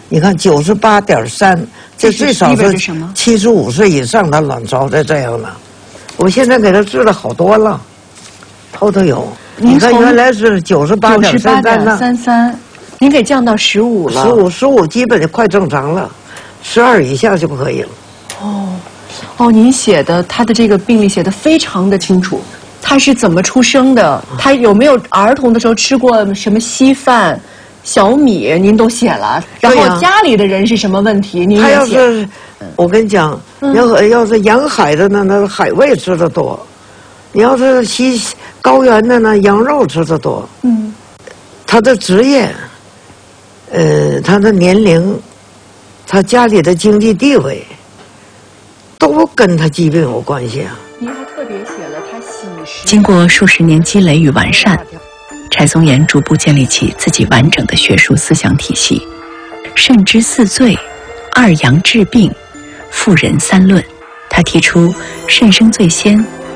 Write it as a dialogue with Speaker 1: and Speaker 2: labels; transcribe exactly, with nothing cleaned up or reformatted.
Speaker 1: 你看九十八点三，这最少是七十五岁以上的卵巢在这样的。我现在给他治了好多了，头都有。你看原来是九十八点三三呢，
Speaker 2: 三三，您给降到十五了。
Speaker 1: 十五十五基本就快正常了，十二以下就不可以了。
Speaker 2: 哦，哦，您写的他的这个病历写的非常的清楚，他是怎么出生的，他有没有儿童的时候吃过什么稀饭、小米，您都写了。然后家里的人是什么问题，您也写。
Speaker 1: 他要是，我跟你讲，要要是沿海的呢，那海味吃的多；你要是西高原的呢，羊肉吃的多。嗯，他的职业，呃，他的年龄，他家里的经济地位，都跟他疾病有关系啊。
Speaker 2: 您还特别写了他喜食。
Speaker 3: 经过数十年积累与完善，柴松岩逐步建立起自己完整的学术思想体系。肾之四罪、二阳治病、妇人三论，他提出肾生最先、